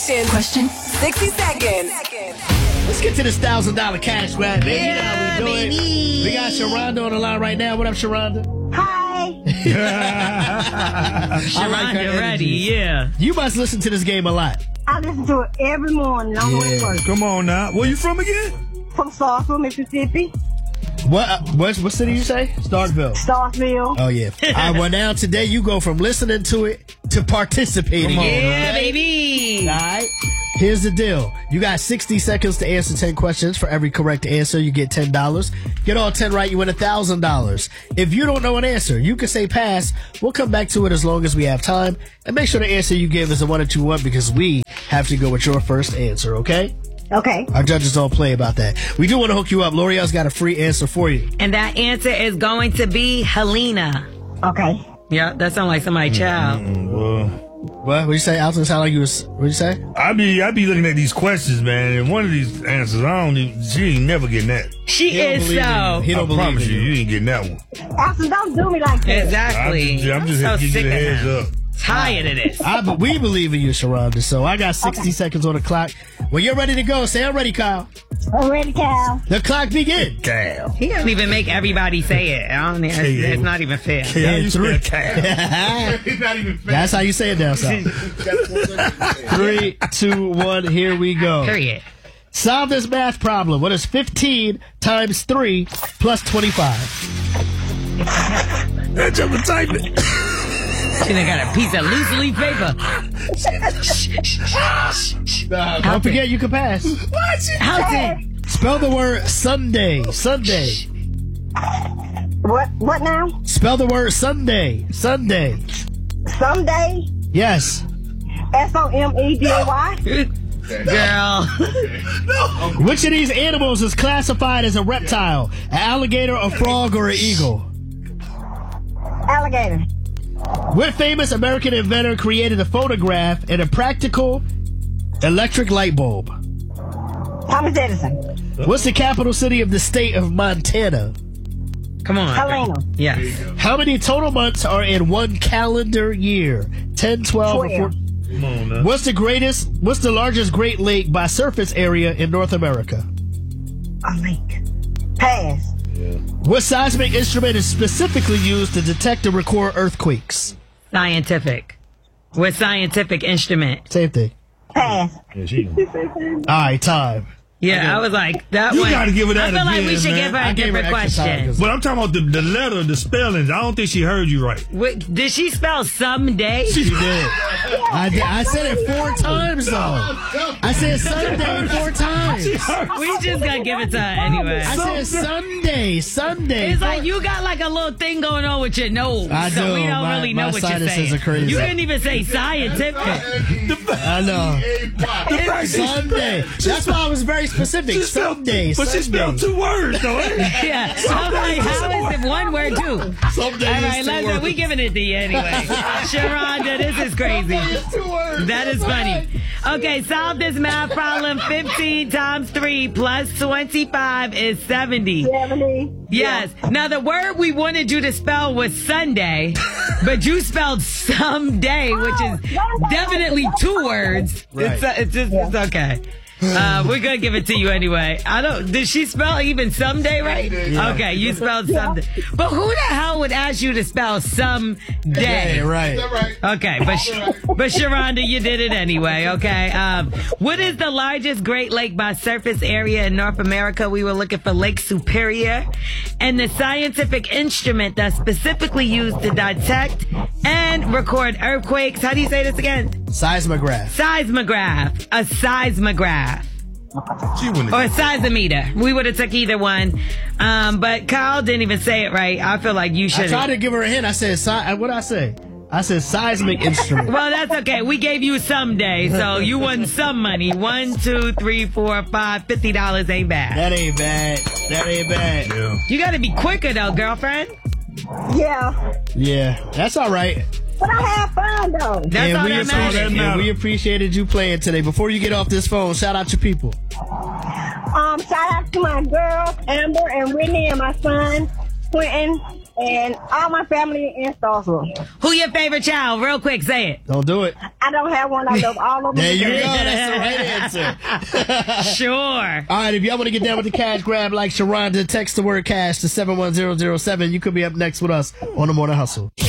Question. 60 seconds. Let's get to this $1,000 cash grab, baby. Yeah, you know how we do it. baby. We got Sharonda on the line right now. What up, Sharonda? Hi. Sharonda ready, yeah. You must listen to this game a lot. I listen to it every morning on the way to work. Come on now. Where you from again? From Starkville, Mississippi. What city you say? Starkville. Starkville. Oh, yeah. All right, well, now today you go from listening to it to participating. Come on, Yeah, okay? baby. All right. Here's the deal. You got 60 seconds to answer 10 questions. For every correct answer, you get $10. Get all 10 right, you win $1,000. If you don't know an answer, you can say pass. We'll come back to it as long as we have time. And make sure the answer you give is the one that you want because we have to go with your first answer, okay? Okay. Our judges don't play about that. We do want to hook you up. L'Oreal's got a free answer for you. And that answer is going to be Helena. Okay. Yeah, that sounds like somebody's child. What you say? Alton, sound like you was, what'd you say? I be looking at these questions, man, and one of these answers, she ain't never getting that. She is so. He don't I believe promise in you, you. you ain't getting that one. Alton, don't do me like that. Exactly. I'm just so giving sick you of the heads him. up. Tired of this. We believe in you, Sharonda. So I got 60 seconds on the clock. When you're ready to go, say I'm ready, Kyle. I'm ready, Cal. The clock begins. Cal. He don't even make everybody say it. I don't. It's not even fair. Cal, you three. spell Cal. That's how you say it now, son. 3, 2, 1, here we go. Period. Solve this math problem. What is 15 times 3 plus 25? That's up type it. She done got a piece of loose leaf paper. Don't forget you can pass. How's it? Spell the word Sunday. Sunday. What now? Spell the word Sunday. Sunday. Someday? Yes. Somedy? Girl. Which of these animals is classified as a reptile? An alligator, a frog, or an eagle? Alligator. What famous American inventor created a phonograph and a practical electric light bulb? Thomas Edison. What's the capital city of the state of Montana? Come on. Helena. Yes. How many total months are in one calendar year? 10, 12, or 12. 14? Come on now. What's the largest Great Lake by surface area in North America? A lake. Pass. What seismic instrument is specifically used to detect and record earthquakes? Scientific. What scientific instrument? Same thing. Pass. All right, time. Yeah, I was like, that You one. gotta give her that I feel like we again, should man. give her I a gave her different extra time question. 'cause- But I'm talking about the letter, the spellings. I don't think she heard you right. Did she spell someday? She did. I said it 4 times, though. I said Sunday 4 times. We just gonna give it to her anyway. I said Sunday. Sunday. It's like you got like a little thing going on with your nose, I so do. we don't really know My what you're sinuses saying. are crazy. You didn't even say scientific. I know. Sunday. That's why I was very specific. Sunday. But she spelled 2 words, though. Yeah, I'm like, how is it one word too? Someday All right, Leslie, we giving it to you anyway. Sharonda, this is crazy. That is funny. Okay, solve this math problem. 15 times 3 plus 25 is 70. 70. Yes. Now, the word we wanted you to spell was Sunday, but you spelled someday, which is definitely 2 words. Right. It's okay. We're gonna give it to you anyway. Did she spell even someday right? Yeah. Okay, you spelled someday. But who the hell would ask you to spell someday? Yeah, right. Okay, but Sharonda, you did it anyway, okay? What is the largest Great Lake by surface area in North America? We were looking for Lake Superior. And the scientific instrument that's specifically used to detect and record earthquakes. How do you say this again? Seismograph. Seismograph. A seismograph. She wouldn't Or a have. seismometer. We would have took either one. But Carl didn't even say it right. I feel like you I should tried have. to give her a hint. I said, what'd I say? I said seismic instrument. Well, that's okay. We gave you someday, so you won some money. 1, 2, 3, 4, 5, $50 ain't bad. That ain't bad. That ain't bad. Yeah. You gotta be quicker though, girlfriend. Yeah. Yeah, that's all right. But I had fun, though. That's all we that matters. and we appreciated you playing today. Before you get off this phone, shout out your people. Shout out to my girls, Amber and Whitney, and my son, Quentin, And all my family in Starkville. Who your favorite child? Real quick, say it. Don't do it. I don't have one. I love all of them. There you go. That's the right answer. Sure. All right, if y'all want to get down with the cash grab like Sharonda, text the word cash to 71007. You could be up next with us on The Morning Hustle.